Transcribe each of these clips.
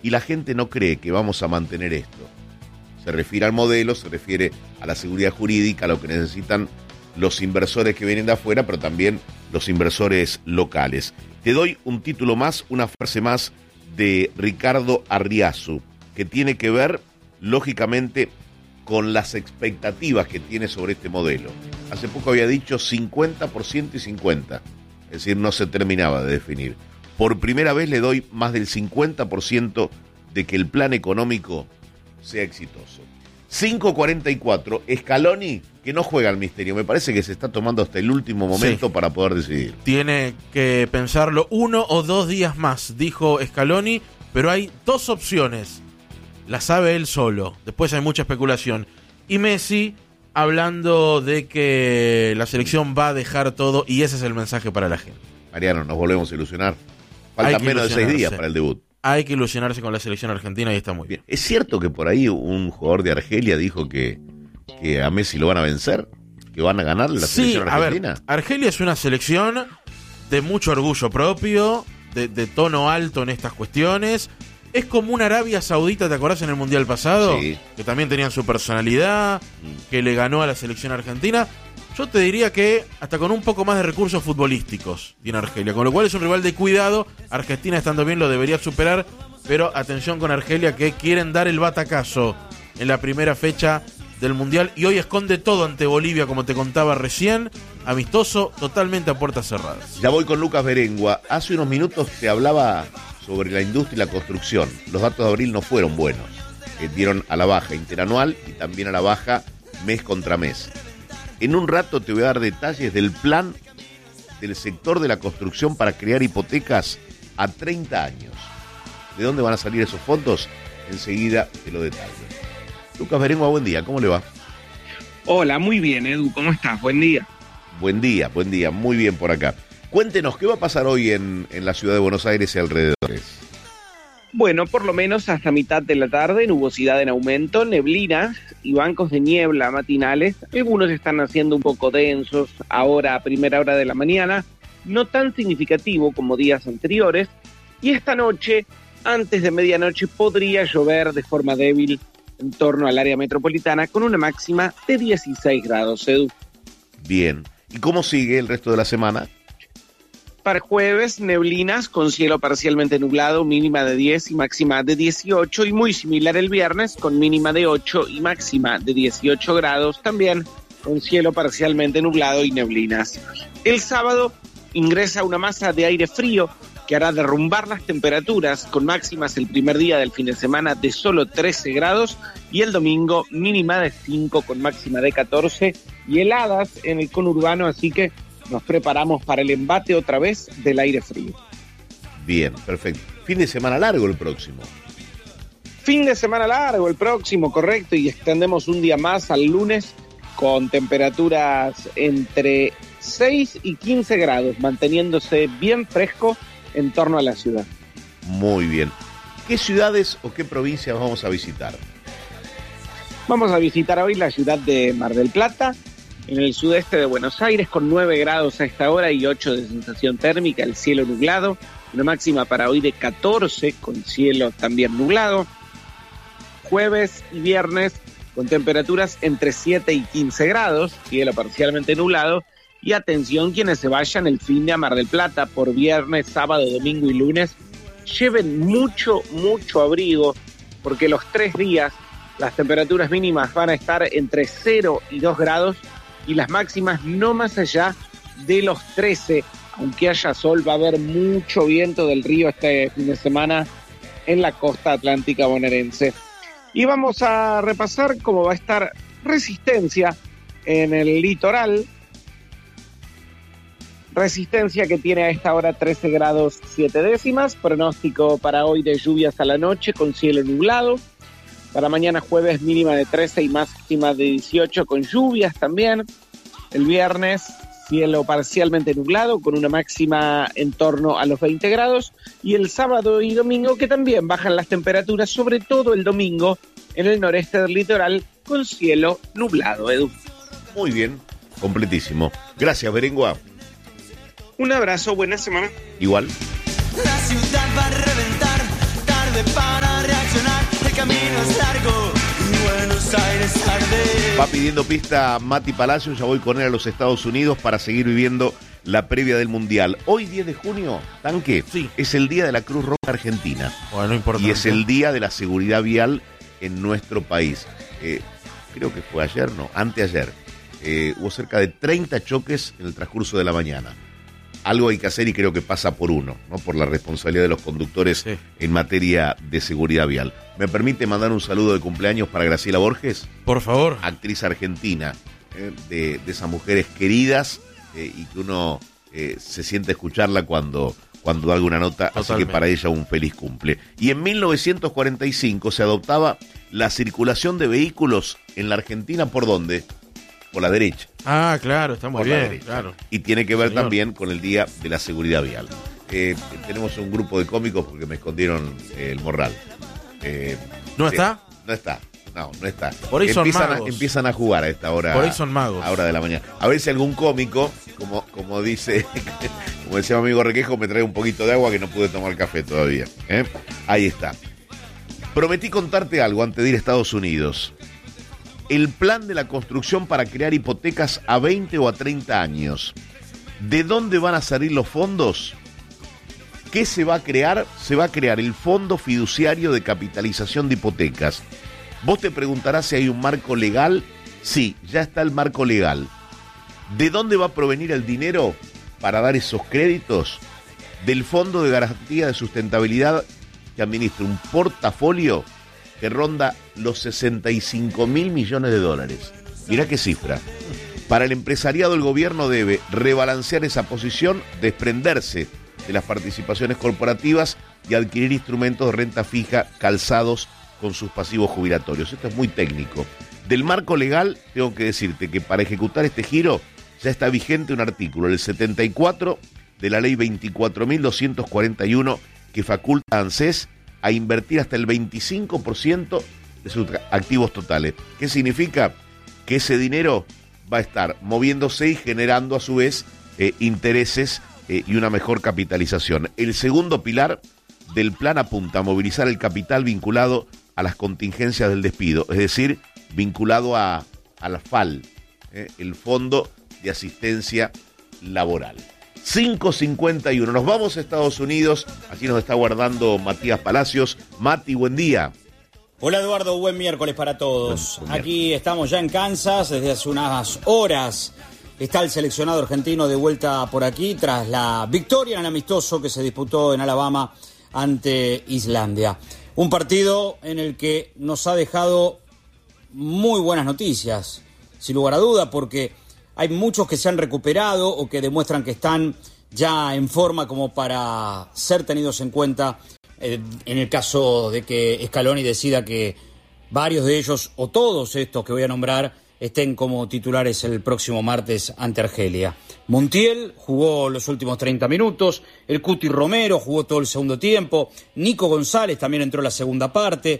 y la gente no cree que vamos a mantener esto. Se refiere al modelo, se refiere a la seguridad jurídica, a lo que necesitan los inversores que vienen de afuera, pero también los inversores locales. Te doy un título más, una frase más de Ricardo Arriazu, que tiene que ver, lógicamente, con las expectativas que tiene sobre este modelo. Hace poco había dicho 50% y 50%, es decir, no se terminaba de definir. Por primera vez le doy más del 50% de que el plan económico sea exitoso. 5:44, Scaloni, que no juega al misterio, me parece que se está tomando hasta el último momento para poder decidir. Tiene que pensarlo 1 o 2 días más, dijo Scaloni, pero hay 2 opciones. La sabe él solo, después hay mucha especulación. Y Messi hablando de que la selección va a dejar todo, y ese es el mensaje para la gente. Mariano, nos volvemos a ilusionar. Faltan menos de 6 días para el debut. Hay que ilusionarse con la selección argentina y está muy bien. ¿Es cierto que por ahí un jugador de Argelia dijo que a Messi lo van a vencer? ¿Que van a ganar la selección argentina? A ver, Argelia es una selección de mucho orgullo propio, de tono alto en estas cuestiones. Es como una Arabia Saudita, ¿te acordás en el Mundial pasado? Sí. Que también tenían su personalidad, que le ganó a la selección argentina. Yo te diría que hasta con un poco más de recursos futbolísticos tiene Argelia, con lo cual es un rival de cuidado. Argentina, estando bien, lo debería superar, pero atención con Argelia, que quieren dar el batacazo en la primera fecha del Mundial y hoy esconde todo ante Bolivia, como te contaba recién, amistoso, totalmente a puertas cerradas. Ya voy con Lucas Berengua. Hace unos minutos te hablaba sobre la industria y la construcción. Los datos de abril no fueron buenos, dieron a la baja interanual y también a la baja mes contra mes. En un rato te voy a dar detalles del plan del sector de la construcción para crear hipotecas a 30 años. ¿De dónde van a salir esos fondos? Enseguida te lo detallo. Lucas Berengua, buen día, ¿cómo le va? Hola, muy bien, Edu, ¿cómo estás? Buen día. Buen día, muy bien por acá. Cuéntenos, ¿qué va a pasar hoy en la ciudad de Buenos Aires y alrededores? Bueno, por lo menos hasta mitad de la tarde, nubosidad en aumento, neblina y bancos de niebla matinales. Algunos están haciendo un poco densos ahora a primera hora de la mañana, no tan significativo como días anteriores. Y esta noche, antes de medianoche, podría llover de forma débil en torno al área metropolitana con una máxima de 16 grados, Edu. Bien. ¿Y cómo sigue el resto de la semana? Para jueves, neblinas con cielo parcialmente nublado, mínima de 10 y máxima de 18, y muy similar el viernes, con mínima de 8 y máxima de 18 grados, también con cielo parcialmente nublado y neblinas. El sábado ingresa una masa de aire frío que hará derrumbar las temperaturas, con máximas el primer día del fin de semana de solo 13 grados, y el domingo mínima de 5 con máxima de 14, y heladas en el conurbano, así que nos preparamos para el embate otra vez del aire frío. Bien, perfecto. Fin de semana largo el próximo. Fin de semana largo el próximo, correcto, y extendemos un día más al lunes con temperaturas entre 6 y 15 grados, manteniéndose bien fresco en torno a la ciudad. Muy bien. ¿Qué ciudades o qué provincias vamos a visitar? Vamos a visitar hoy la ciudad de Mar del Plata, en el sudeste de Buenos Aires, con 9 grados a esta hora y 8 de sensación térmica, el cielo nublado, una máxima para hoy de 14 con cielo también nublado. Jueves y viernes con temperaturas entre 7 y 15 grados, cielo parcialmente nublado, y atención quienes se vayan el fin de a Mar del Plata por viernes, sábado, domingo y lunes, lleven mucho abrigo, porque los 3 días las temperaturas mínimas van a estar entre 0 y 2 grados, y las máximas no más allá de los 13, aunque haya sol, va a haber mucho viento del río este fin de semana en la costa atlántica bonaerense. Y vamos a repasar cómo va a estar Resistencia en el litoral. Resistencia que tiene a esta hora 13 grados 7 décimas, pronóstico para hoy de lluvias a la noche con cielo nublado. Para mañana jueves mínima de 13 y máxima de 18 con lluvias también. El viernes cielo parcialmente nublado con una máxima en torno a los 20 grados. Y el sábado y domingo que también bajan las temperaturas, sobre todo el domingo en el noreste del litoral con cielo nublado, Edu. Muy bien, completísimo. Gracias, Berengua. Un abrazo, buena semana. Igual. La ciudad va a reventar, tarde para Va pidiendo pista Mati Palacios, ya voy con él a los Estados Unidos para seguir viviendo la previa del Mundial. Hoy, 10 de junio, Tanque, sí, es el Día de la Cruz Roja Argentina. Bueno, importante. Y es el Día de la Seguridad Vial en nuestro país. Creo que fue ayer, no, anteayer. Hubo cerca de 30 choques en el transcurso de la mañana. Algo hay que hacer y creo que pasa por uno, ¿no? Por la responsabilidad de los conductores, sí, en materia de seguridad vial. ¿Me permite mandar un saludo de cumpleaños para Graciela Borges? Por favor. Actriz argentina, de esas mujeres queridas, y que uno se siente escucharla cuando da alguna nota. Totalmente. Así que para ella un feliz cumple. Y en 1945 se adoptaba la circulación de vehículos en la Argentina, ¿por dónde? Por la derecha. Ah, claro, está muy bien, claro. Y tiene que ver también con el Día de la Seguridad Vial. Tenemos un grupo de cómicos porque me escondieron el morral. ¿No está? No está. No está. Por ahí son magos. Empiezan a jugar a esta hora. Por ahí son magos. A hora de la mañana. A ver si algún cómico, como dice, como decía mi amigo Requejo, me trae un poquito de agua que no pude tomar café todavía. Ahí está. Prometí contarte algo antes de ir a Estados Unidos. El plan de la construcción para crear hipotecas a 20 o a 30 años. ¿De dónde van a salir los fondos? ¿Qué se va a crear? Se va a crear el Fondo Fiduciario de Capitalización de Hipotecas. Vos te preguntarás si hay un marco legal. Sí, ya está el marco legal. ¿De dónde va a provenir el dinero para dar esos créditos? Del Fondo de Garantía de Sustentabilidad, que administra un portafolio que ronda los 65.000 millones de dólares. Mirá qué cifra. Para el empresariado, el gobierno debe rebalancear esa posición, desprenderse de las participaciones corporativas y adquirir instrumentos de renta fija calzados con sus pasivos jubilatorios. Esto es muy técnico. Del marco legal, tengo que decirte que para ejecutar este giro ya está vigente un artículo, el 74 de la ley 24.241, que faculta a ANSES a invertir hasta el 25% de sus activos totales. ¿Qué significa? Que ese dinero va a estar moviéndose y generando a su vez intereses y una mejor capitalización. El segundo pilar del plan apunta a movilizar el capital vinculado a las contingencias del despido, es decir, vinculado a la FAL, el Fondo de Asistencia Laboral. 5:51, nos vamos a Estados Unidos, así nos está guardando Matías Palacios. Mati, buen día. Hola Eduardo, buen miércoles para todos. Aquí estamos ya en Kansas, desde hace unas horas está el seleccionado argentino de vuelta por aquí tras la victoria en el amistoso que se disputó en Alabama ante Islandia. Un partido en el que nos ha dejado muy buenas noticias, sin lugar a duda, porque hay muchos que se han recuperado o que demuestran que están ya en forma como para ser tenidos en cuenta en el caso de que Scaloni decida que varios de ellos o todos estos que voy a nombrar estén como titulares el próximo martes ante Argelia. Montiel jugó los últimos 30 minutos, el Cuti Romero jugó todo el segundo tiempo, Nico González también entró en la segunda parte,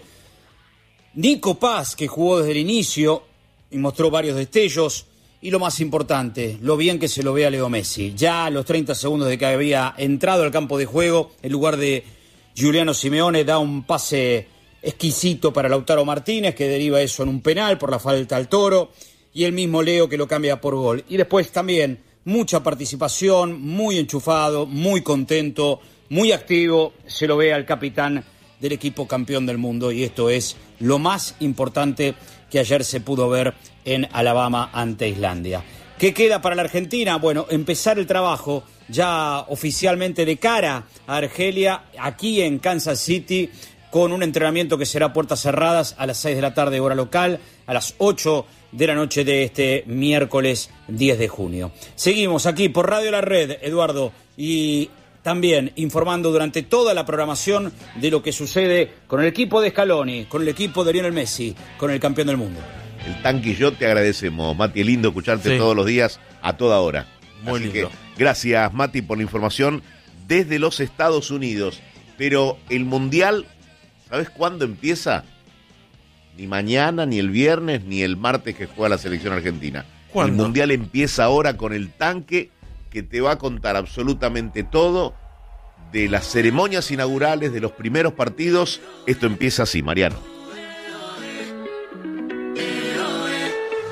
Nico Paz, que jugó desde el inicio y mostró varios destellos, y lo más importante, lo bien que se lo ve a Leo Messi. Ya a los 30 segundos de que había entrado al campo de juego, en lugar de Giuliano Simeone, da un pase exquisito para Lautaro Martínez, que deriva eso en un penal por la falta al Toro, y el mismo Leo que lo cambia por gol. Y después también mucha participación, muy enchufado, muy contento, muy activo, se lo ve al capitán del equipo campeón del mundo, y esto es lo más importante que ayer se pudo ver en Alabama ante Islandia. ¿Qué queda para la Argentina? Bueno, empezar el trabajo ya oficialmente de cara a Argelia, aquí en Kansas City, con un entrenamiento que será a puertas cerradas a las 6 de la tarde hora local, a las 8 de la noche de este miércoles 10 de junio. Seguimos aquí por Radio La Red, Eduardo, y también informando durante toda la programación de lo que sucede con el equipo de Scaloni, con el equipo de Lionel Messi, con el campeón del mundo. El Tanque y yo te agradecemos, Mati, es lindo escucharte todos los días, a toda hora. Muy Así lindo. Que, gracias, Mati, por la información desde los Estados Unidos. Pero el Mundial, ¿sabes cuándo empieza? Ni mañana, ni el viernes, ni el martes que juega la selección argentina. ¿Cuándo? El Mundial empieza ahora con el Tanque, que te va a contar absolutamente todo de las ceremonias inaugurales, de los primeros partidos. Esto empieza así, Mariano.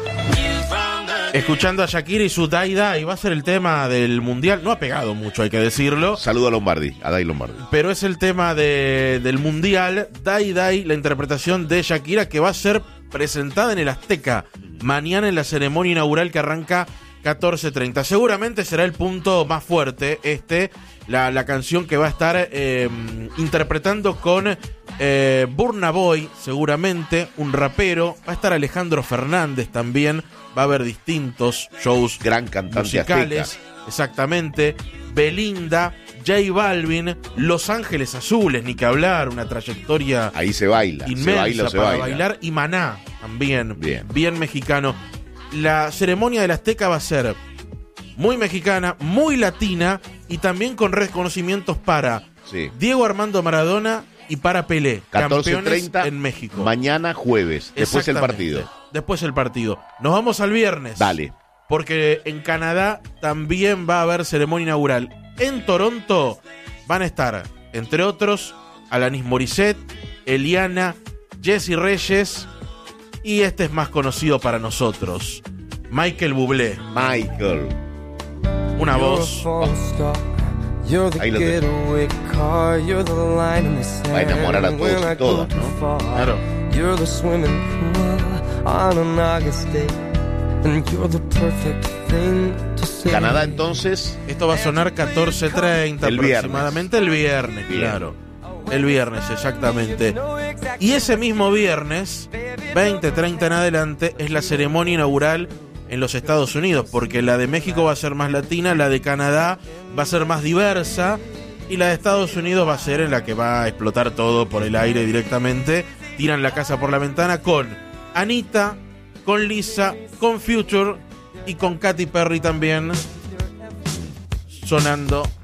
Escuchando a Shakira y su Dai Dai, va a ser el tema del Mundial. No ha pegado mucho, hay que decirlo. Saludo a Lombardi, a Dai Lombardi. Pero es el tema del Mundial. Dai Dai, la interpretación de Shakira, que va a ser presentada en el Azteca mañana en la ceremonia inaugural que arranca 14:30. Seguramente será el punto más fuerte la canción que va a estar interpretando con Burna Boy, seguramente, un rapero. Va a estar Alejandro Fernández también. Va a haber distintos shows gran cantante musicales. azteca. Exactamente. Belinda, J Balvin, Los Ángeles Azules, ni que hablar, una trayectoria ahí se baila, inmensa para bailar. Y Maná también, bien mexicano. La ceremonia del Azteca va a ser muy mexicana, muy latina y también con reconocimientos para Diego Armando Maradona y para Pelé, campeones en México. Mañana jueves, después el partido. Después el partido. Nos vamos al viernes. Dale. Porque en Canadá también va a haber ceremonia inaugural. En Toronto van a estar, entre otros, Alanis Morissette, Eliana, Jessie Reyes y este es más conocido para nosotros, Michael Bublé. Michael. Una voz. Ahí lo tengo. Va a enamorar a todos y todas, ¿no? Claro. Canadá, entonces. Esto va a sonar 14:30 aproximadamente el viernes, claro. El viernes, exactamente. Y ese mismo viernes, 20:30 en adelante, es la ceremonia inaugural en los Estados Unidos, porque la de México va a ser más latina, la de Canadá va a ser más diversa y la de Estados Unidos va a ser en la que va a explotar todo por el aire directamente. Tiran la casa por la ventana con Anita, con Lisa, con Future y con Katy Perry también sonando